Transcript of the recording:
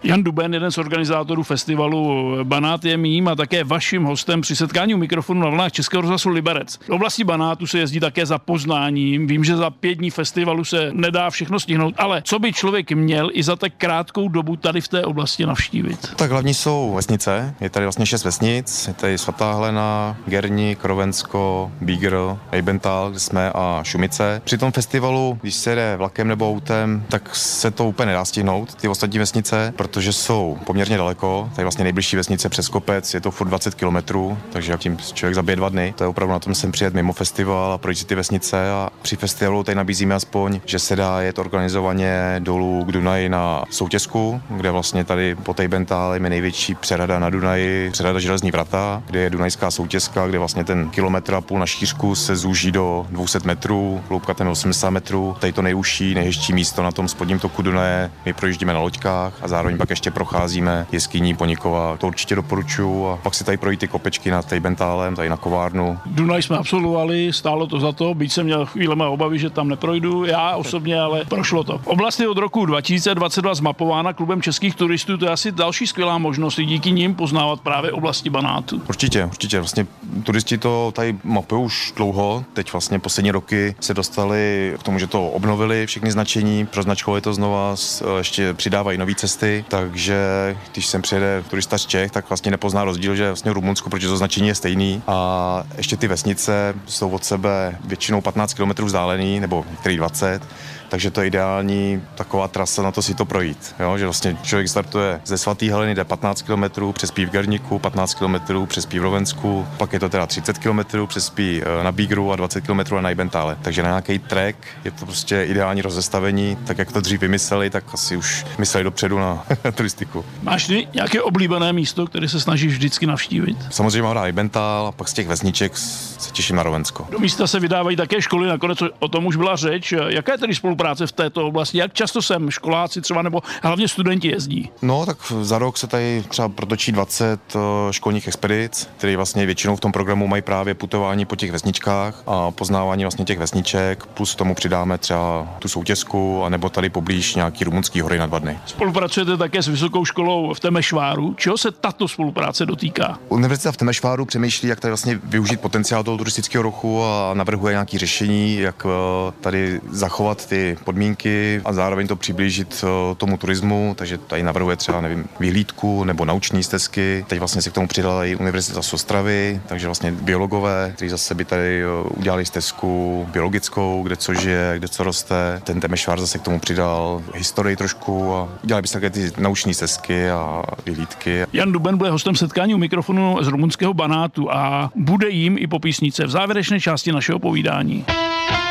Jan Duben, jeden z organizátorů festivalu Banát, je mým a také vaším hostem při setkání u mikrofonu na vlnách Českého rozhlasu Liberec. V oblasti Banátu se jezdí také za poznáním. Vím, že za 5 dní festivalu se nedá všechno stihnout, ale co by člověk měl i za tak krátkou dobu tady v té oblasti navštívit? Tak hlavní jsou vesnice. Je tady vlastně 6 vesnic. Je tady Svatá Helena, Gerník, Krovensko, Bígr, Ejbental, kde jsme, a Šumice. Při tom festivalu, když se jde vlakem nebo autem, tak se to úplně nedá stihnout, ty ostatní vesnice, protože jsou poměrně daleko. Tady vlastně nejbližší vesnice přes kopec, je to furt 20 kilometrů, takže tím člověk zabije 2 dny. To je opravdu na tom sem přijet mimo festival a projít si ty vesnice, a při festivalu tady nabízíme aspoň, že se dá jet organizovaně dolů k Dunaji na Soutězku, kde vlastně tady po Ejbentálem je největší přehrada na Dunaji, přehrada Železní vrata, kde je Dunajská Soutězka, kde vlastně ten 1,5 kilometru na šířku se zúží do 200 metrů, hloubka ten 80 metrů. Tady to nejúžší, nejhezčí místo na tom spodním toku Dunaje. My projíždíme na loďkách a zároveň pak ještě procházíme jeskyní Ponikova. To určitě doporučuji, a pak si tady projít ty kopečky nad Ejbentálem, tady na kovárnu. Dunaj jsme absolvovali, stálo to za to, byť jsem měl chvílema obavy, že tam neprojdu, já osobně, ale prošlo to. Oblast je od roku 2022 zmapována klubem českých turistů, to je asi další skvělá možnost i díky nim poznávat právě oblasti Banátu. Určitě. Vlastně turisti to tady mapují už dlouho. Teď vlastně poslední roky se dostali k tomu, že to obnovili všechny značení, proznačkovali to znova, ještě přidávají nové cesty, takže když sem přijede turista z Čech, tak vlastně nepozná rozdíl, že vlastně v Rumunsku, protože to značení je stejný, a ještě ty vesnice jsou od sebe většinou 15 km vzdálený, nebo některý 20. Takže to je ideální taková trasa na to si to projít. Jo? Že vlastně člověk startuje ze Svatý Heleny, jde 15 km, přespí v Gerníku, 15 km, přespí v Rovensku, pak je to teda 30 km, přespí na Bígru a 20 km na Ejbentále. Takže na nějaký trek je to prostě ideální rozestavení, tak jak to dřív vymysleli, tak asi už mysleli dopředu na turistiku. Máš ty nějaké oblíbené místo, které se snažíš vždycky navštívit? Samozřejmě mám rád Ejbentál, a pak z těch vesniček se těším na Rovensko. Do místa se vydávají také školy, nakonec o tom už byla řeč. Jaká je tedy spolupráce v této oblasti? Jak často sem školáci třeba nebo hlavně studenti jezdí? No, tak za rok se tady třeba protočí 20 školních expedic, které vlastně většinou v tom programu mají právě putování po těch vesničkách a poznávání vlastně těch vesniček, plus tomu přidáme třeba tu Soutězku, anebo tady poblíž nějaký rumunský hory na 2 dny. Spolupracujete také s vysokou školou v Temešváru. Čeho se tato spolupráce dotýká? Univerzita v Temešváru přemýšlí, jak tady vlastně využít potenciál toho turistického ruchu, a navrhuje nějaké řešení, jak tady zachovat ty podmínky a zároveň to přiblížit tomu turismu, takže tady navrhuje třeba, nevím, vyhlídku nebo nauční stezky. Teď vlastně se k tomu přidala i Univerzita z Ostravy, takže vlastně biologové, kteří zase by tady udělali stezku biologickou, kde co žije, kde co roste. Ten Temešvár zase k tomu přidal historii trošku a udělali by se také ty nauční stezky a vyhlídky. Jan Duben bude hostem setkání u mikrofonu z rumunského Banátu a bude jím i po písnice v závěrečné části našeho povídání.